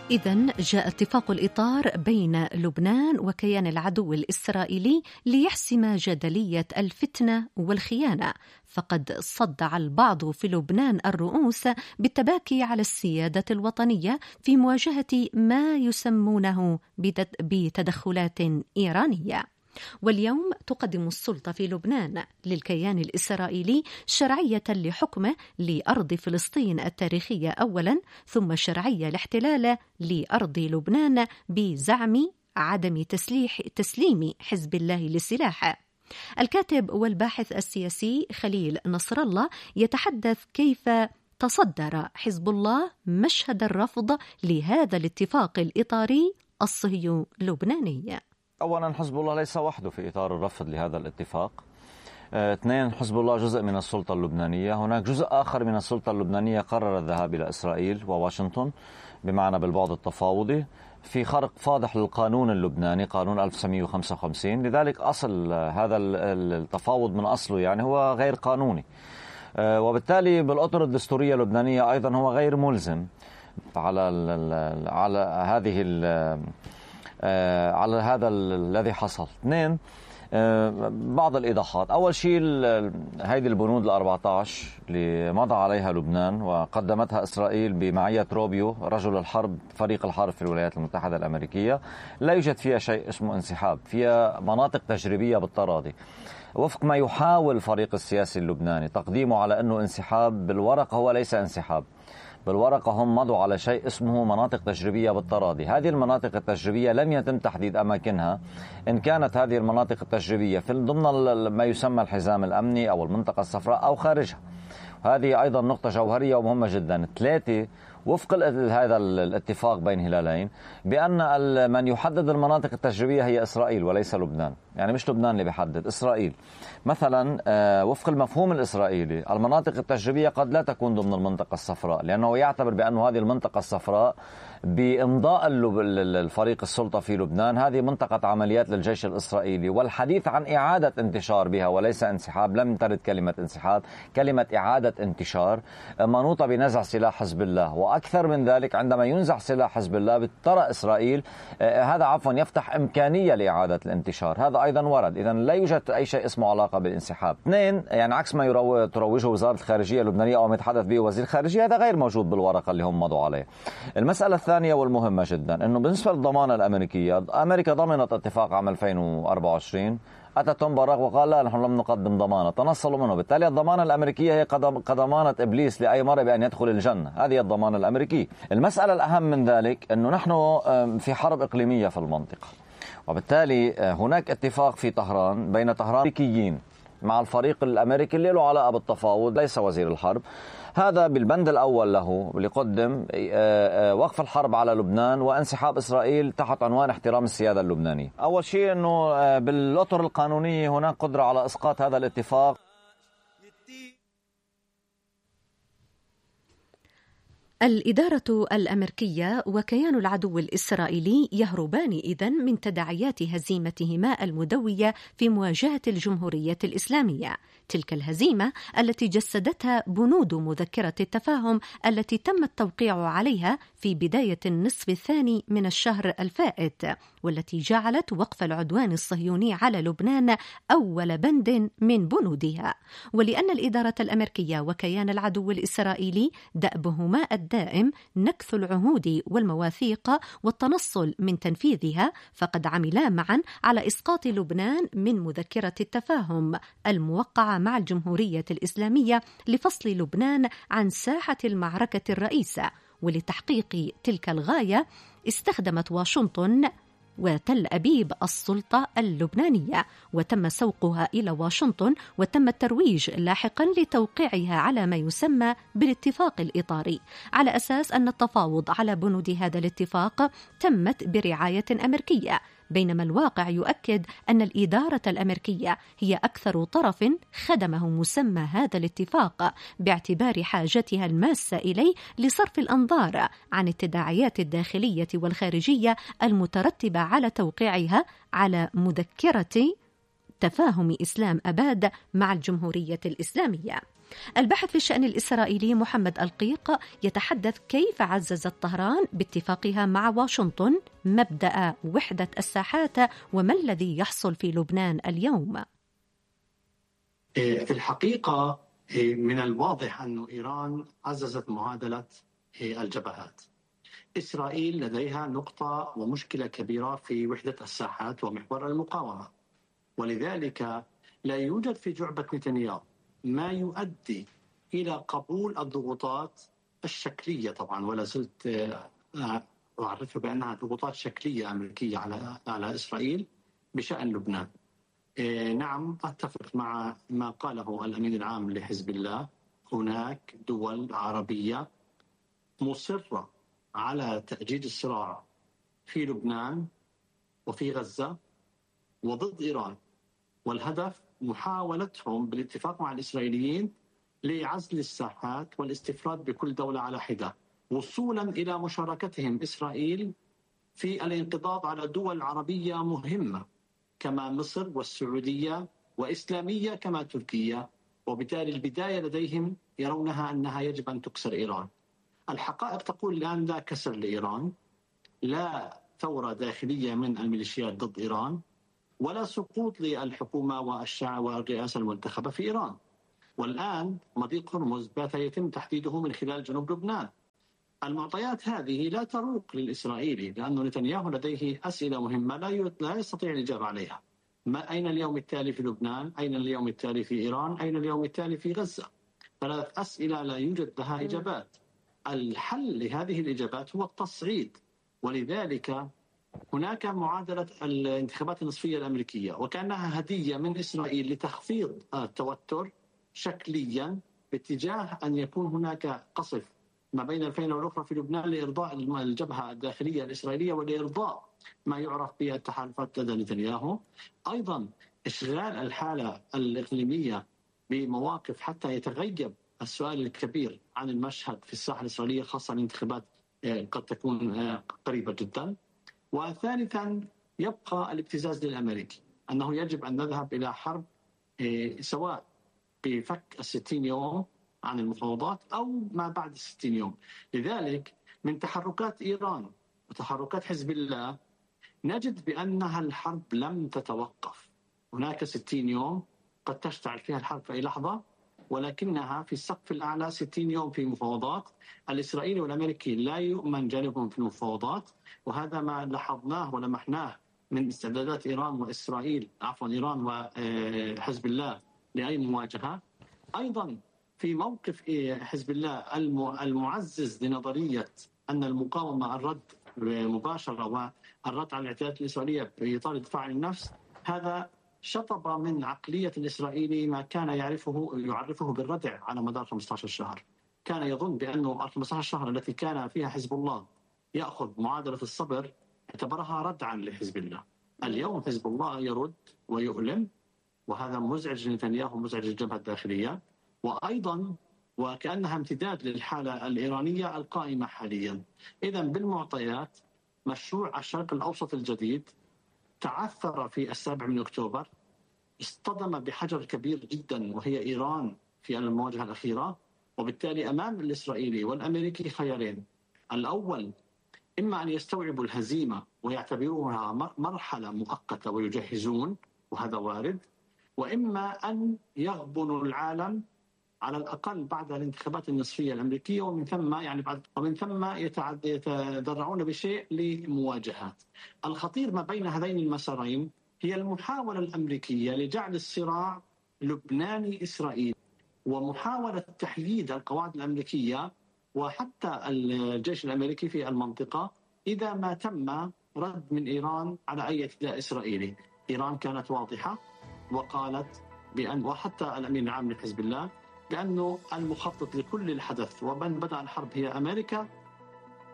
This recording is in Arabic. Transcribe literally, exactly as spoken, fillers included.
إذن جاء اتفاق الإطار بين لبنان وكيان العدو الإسرائيلي ليحسم جدلية الفتنة والخيانة، فقد صدع البعض في لبنان الرؤوس بالتباكي على السيادة الوطنية في مواجهة ما يسمونه بتدخلات إيرانية. واليوم تقدم السلطة في لبنان للكيان الإسرائيلي شرعية لحكمه لأرض فلسطين التاريخية أولا، ثم شرعية الاحتلال لأرض لبنان بزعم عدم تسليح تسليم حزب الله للسلاح. الكاتب والباحث السياسي خليل نصر الله يتحدث كيف تصدر حزب الله مشهد الرفض لهذا الاتفاق الإطاري الصهيوني اللبناني. أولا، حزب الله ليس وحده في إطار الرفض لهذا الاتفاق. اثنين، حزب الله جزء من السلطة اللبنانية. هناك جزء آخر من السلطة اللبنانية قرر الذهاب إلى إسرائيل وواشنطن بمعنى بالبعد التفاوضي في خرق فاضح للقانون اللبناني، قانون ألف وتسعمئة وخمسة وخمسين. لذلك أصل هذا التفاوض من أصله يعني هو غير قانوني، وبالتالي بالأطر الدستورية اللبنانية أيضا هو غير ملزم على على هذه على هذا الذي حصل. اثنين، بعض الإيضاحات. أول شيء، هذه البنود الأربعة عشر اللي مضى عليها لبنان وقدمتها إسرائيل بمعية روبيو رجل الحرب فريق الحرب في الولايات المتحدة الأمريكية، لا يوجد فيها شيء اسمه انسحاب، فيها مناطق تجريبية بالتراضي، وفق ما يحاول الفريق السياسي اللبناني تقديمه على أنه انسحاب. بالورقة هو ليس انسحاب، بالورقة هم مضوا على شيء اسمه مناطق تجريبية بالتراضي. هذه المناطق التجريبية لم يتم تحديد أماكنها، إن كانت هذه المناطق التجريبية في ضمن ما يسمى الحزام الأمني أو المنطقة الصفراء أو خارجها. هذه أيضا نقطة جوهرية ومهمة جدا. ثلاثة، وفق هذا الاتفاق بين هلالين بأن من يحدد المناطق التجريبية هي إسرائيل وليس لبنان، يعني مش لبنان اللي بيحدد، إسرائيل. مثلا وفق المفهوم الإسرائيلي المناطق التجريبية قد لا تكون ضمن المنطقة الصفراء، لأنه يعتبر بأن هذه المنطقة الصفراء بإمضاء الفريق السلطة في لبنان هذه منطقة عمليات للجيش الإسرائيلي، والحديث عن إعادة انتشار بها وليس انسحاب. لم ترد كلمة انسحاب، كلمة إعادة انتشار منوطة بنزع سلاح حزب الله. وأكثر من ذلك، عندما ينزع سلاح حزب الله ترى إسرائيل هذا عفوا يفتح إمكانية لإعادة الانتشار. هذا أيضا ورد. إذن لا يوجد أي شيء اسمه علاقة بالانسحاب. اثنين، يعني عكس ما يرو... تروجه وزارة الخارجية اللبنانية أو ما يتحدث به وزير الخارجية، هذا غير موجود بالورقة اللي هم مضوا عليه. المسألة الثانية والمهمة جدا أنه بالنسبة للضمانة الأمريكية، أمريكا ضمنت اتفاق عام ألفين وأربعة وعشرين، أتى توم باراك وقال لا، نحن لم نقدم ضمانة، تنصلوا منه. بالتالي الضمانة الأمريكية هي كضمانة إبليس لأي مرة بأن يدخل الجنة. هذه الضمانة الأمريكية. المسألة الأهم من ذلك أنه نحن في حرب إقليمية في المنطقة، وبالتالي هناك اتفاق في طهران بين طهران الأمريكيين مع الفريق الأمريكي اللي له علاقة بالتفاوض، ليس وزير الحرب. هذا بالبند الأول له اللي قدم وقف الحرب على لبنان وانسحاب إسرائيل تحت عنوان احترام السيادة اللبنانية. أول شيء أنه بالأطر القانونية هناك قدرة على إسقاط هذا الاتفاق. الإدارة الأمريكية وكيان العدو الإسرائيلي يهربان إذن من تداعيات هزيمتهما المدوية في مواجهة الجمهورية الإسلامية، تلك الهزيمة التي جسدتها بنود مذكرة التفاهم التي تم التوقيع عليها في بداية النصف الثاني من الشهر الفائت، والتي جعلت وقف العدوان الصهيوني على لبنان أول بند من بنودها. ولأن الإدارة الأمريكية وكيان العدو الإسرائيلي دأبهما الدائم نكث العهود والمواثيق والتنصل من تنفيذها، فقد عملا معا على إسقاط لبنان من مذكرة التفاهم الموقعة مع الجمهورية الإسلامية لفصل لبنان عن ساحة المعركة الرئيسة. ولتحقيق تلك الغاية استخدمت واشنطن وتل أبيب السلطة اللبنانية، وتم سوقها إلى واشنطن وتم الترويج لاحقا لتوقيعها على ما يسمى بالاتفاق الإطاري، على أساس أن التفاوض على بنود هذا الاتفاق تمت برعاية أمريكية، بينما الواقع يؤكد أن الإدارة الأمريكية هي أكثر طرف خدمه مسمى هذا الاتفاق باعتبار حاجتها الماسة إليه لصرف الأنظار عن التداعيات الداخلية والخارجية المترتبة على توقيعها على مذكرة تفاهم إسلام أباد مع الجمهورية الإسلامية. الباحث في الشأن الإسرائيلي محمد القيق يتحدث كيف عززت طهران باتفاقها مع واشنطن مبدأ وحدة الساحات وما الذي يحصل في لبنان اليوم. في الحقيقة من الواضح أن إيران عززت معادلة الجبهات. إسرائيل لديها نقطة ومشكلة كبيرة في وحدة الساحات ومحور المقاومة، ولذلك لا يوجد في جعبة نتنياهو ما يؤدي إلى قبول الضغوطات الشكلية، طبعا ولا زلت أعرفها بأنها ضغوطات شكلية أمريكية على على إسرائيل بشأن لبنان. نعم، أتفق مع ما قاله الأمين العام لحزب الله. هناك دول عربية مصرة على تأجيج الصراع في لبنان وفي غزة وضد إيران، والهدف محاولتهم بالاتفاق مع الإسرائيليين لعزل الساحات والاستفراد بكل دولة على حدة، وصولا إلى مشاركتهم إسرائيل في الانقضاض على دول عربية مهمة كما مصر والسعودية وإسلامية كما تركيا، وبالتالي البداية لديهم يرونها أنها يجب أن تكسر إيران. الحقائق تقول الآن لا كسر لإيران، لا ثورة داخلية من الميليشيات ضد إيران، ولا سقوط للحكومة والشعب والرئاسة المنتخبة في إيران. والآن مضيق هرمز بات يتم تحديده من خلال جنوب لبنان. المعطيات هذه لا تروق للإسرائيلي، لأن نتنياهو لديه أسئلة مهمة لا لا يستطيع الإجابة عليها. ما أين اليوم التالي في لبنان؟ أين اليوم التالي في إيران؟ أين اليوم التالي في غزة؟ ثلاث أسئلة لا يوجد لها إجابات. الحل لهذه الإجابات هو التصعيد، ولذلك هناك معادلة الانتخابات النصفية الأمريكية، وكأنها هدية من إسرائيل لتخفيض التوتر شكليا باتجاه أن يكون هناك قصف ما بين الفينة والأخرى في لبنان لإرضاء الجبهة الداخلية الإسرائيلية ولإرضاء ما يعرف بالتحالفات لدى نتنياهو. أيضا إشغال الحالة الإقليمية بمواقف حتى يتغيب السؤال الكبير عن المشهد في الساحة الإسرائيلية، خاصة الانتخابات قد تكون قريبة جدا. وثالثا يبقى الابتزاز للأمريكي، أنه يجب أن نذهب إلى حرب سواء بفك الستين يوم عن المفاوضات أو ما بعد الستين يوم. لذلك من تحركات إيران وتحركات حزب الله نجد بأنها الحرب لم تتوقف. هناك ستين يوم قد تشتعل فيها الحرب في أي لحظة، ولكنها في السقف الأعلى ستين يوم في مفاوضات. الإسرائيلي والأمريكي لا يؤمن جانبهم في المفاوضات، وهذا ما لاحظناه ولمحناه من استعدادات إيران وإسرائيل عفوا إيران وحزب الله لأي مواجهة. أيضا في موقف حزب الله المعزز لنظرية أن المقاومة الرد مباشرة والرد على الاعتداءات الإسرائيلية في إطار الدفاع عن النفس، هذا شطب من عقلية الإسرائيلي ما كان يعرفه يعرفه بالردع على مدار خمسة عشر شهر. كان يظن بأنه خمسة عشر شهر التي كان فيها حزب الله يأخذ معادلة الصبر اعتبرها ردعا لحزب الله. اليوم حزب الله يرد ويؤلم، وهذا مزعج لنتنياهو، مزعج للجبهة الداخلية، وأيضا وكأنها امتداد للحالة الإيرانية القائمة حاليا. إذن بالمعطيات مشروع الشرق الأوسط الجديد تعثر في السابع من أكتوبر، اصطدم بحجر كبير جدا وهي إيران في المواجهة الأخيرة، وبالتالي أمام الإسرائيلي والأمريكي خيارين: الأول إما أن يستوعبوا الهزيمة ويعتبروها مرحلة مؤقتة ويجهزون، وهذا وارد، وإما أن يغبنوا العالم على الأقل بعد الانتخابات النصفية الأمريكية، ومن ثم يعني بعد ومن ثم يتذرعون بشيء لمواجهات. الخطير ما بين هذين المسارين هي المحاولة الأمريكية لجعل الصراع لبناني إسرائيلي، ومحاولة تحييد القواعد الأمريكية وحتى الجيش الأمريكي في المنطقة إذا ما تم رد من إيران على أي اعتداء إسرائيلي. إيران كانت واضحة وقالت بأن، وحتى الأمين العام لحزب الله، بأنه المخطط لكل الحدث ومن بدأ الحرب هي أمريكا،